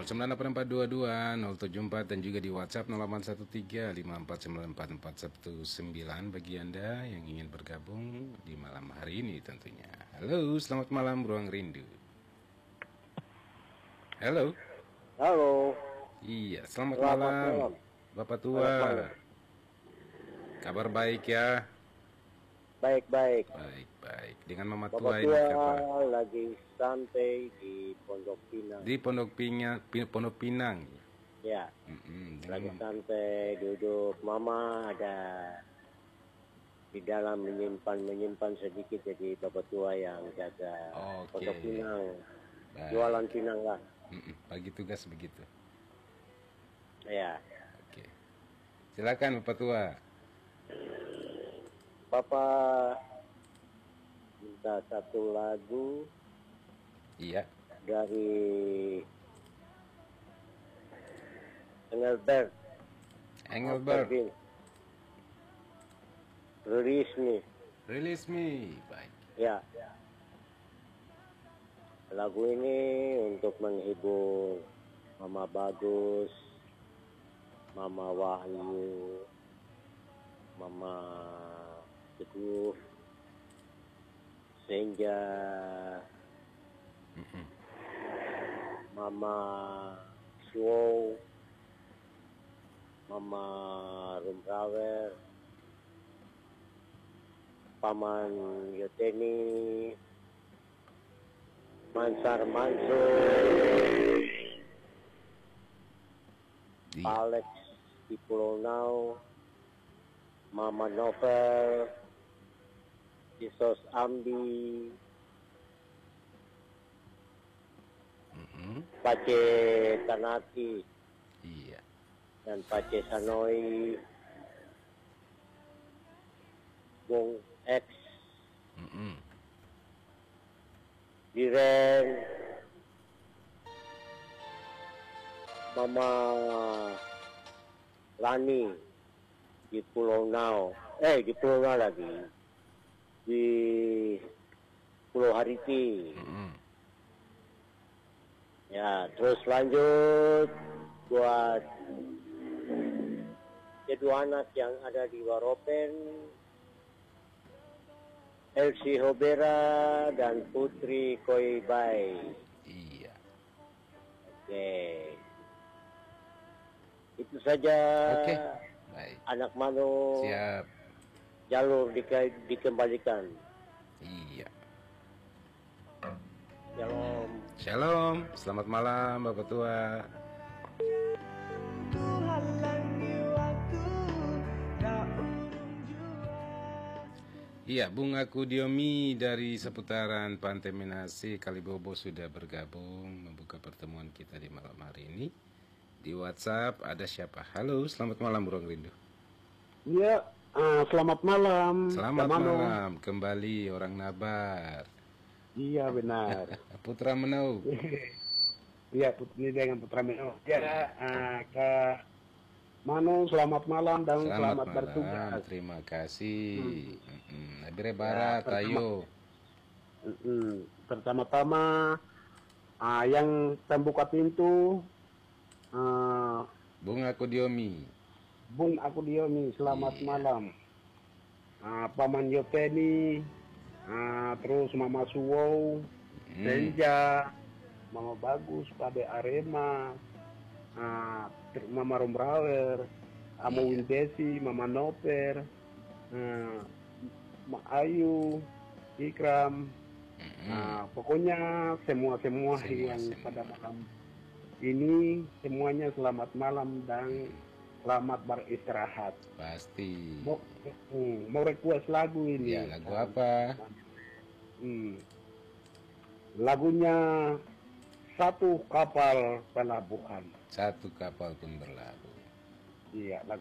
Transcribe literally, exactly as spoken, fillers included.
nol sembilan delapan empat dua dua nol tujuh empat dan juga di WhatsApp nol delapan satu tiga lima empat sembilan empat empat satu sembilan bagi Anda yang ingin bergabung di malam hari ini tentunya. Halo, selamat malam Ruang Rindu. Halo. Halo. Iya, selamat, Selamat malam. malam. Bapak tua. Malam. Kabar baik ya? Baik-baik. Baik-baik. Dengan Mama Bapak tua ini tua siapa? lagi santai di Pondok Pinang. Di Pondok Pinang, Pondok Pinang. Ya. Mm-mm, Lagi dengan santai duduk. Mama ada di dalam menyimpan menyimpan sedikit, jadi bapak tua yang jaga Oke. Pondok Pinang. Baik. Jualan pinang lah. Mm-mm, bagi tugas begitu. Ya. Oke. Silakan Bapak tua. Bapak minta satu lagu Iya. dari Engelbert. Engelbert. Release Me. Release Me. Baik. Ya. Lagu ini untuk menghibur Mama Bagus, Mama Wahyu, Mama Teguh, Senja, Mm-mm. Mama Suwo, Mama Rumrawer, Paman Yoteni, Mansar Mansur, Iya. Alex di Pulau Nau, Mama Novel, Isos Ambi, Mm-mm. Pace Tanaki, Iya. dan Pace Sanoi, Bung X, Mm-mm. Diren, Mama Lani di Pulau Nau, eh di Pulau Nau lagi, di Pulau Hariti. Mm-mm. Ya, terus lanjut buat kedua anak yang ada di Waropen, Elsie Hobera dan Putri Koibai. Iya. Oke. Itu saja. Oke. Baik. Anak Mano. Siap. Jalur dike, dikembalikan. Iya. Shalom. Shalom. Selamat malam Bapak tua. Iya, Bung Aku Diomi dari seputaran Pantai Minasi Kalibobo sudah bergabung membuka pertemuan kita di malam hari ini. Di WhatsApp ada siapa? Halo, selamat malam Ruang Rindu. Iya, uh, selamat malam. Selamat Kamano. malam, kembali orang Nabar. Iya benar. Putra Menau. Iya, ini dengan Putra Menau. Ya, uh, Kak Mano, selamat malam dan Selamat, selamat, malam, bertugas. terima kasih. Hmm. Hmm. Nabire Barat, Ya, pertama- ayo. Mm-mm. Pertama-tama, uh, yang pembuka pintu, uh, Bung Aku Diomi. Bung Aku Diomi, selamat Iya. malam. Uh, Paman Yopeni, uh, terus Mama Suwo, Hmm. Senja, Mama Bagus, Pade Arema, uh, ter- Mama Rombrawer, Amo Iya. Windesi, Mama Noper, uh, Ma Ayu, Ikram, Hmm. uh, pokoknya semua-semua Semua, yang semua. pada malam ini semuanya selamat malam dan selamat beristirahat. Pasti. Mau, hmm, mau request lagu ini. Ya, lagu apa? Hmm. Lagunya Satu Kapal Pelabuhan. Satu kapal pun berlabuh. Iya, lagu